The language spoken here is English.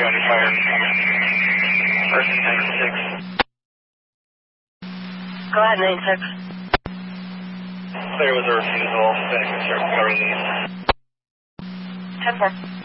County Fire. Person 96. Go ahead, 96. Clear with a refusal. Thank you, sir. Covering these. 10-4.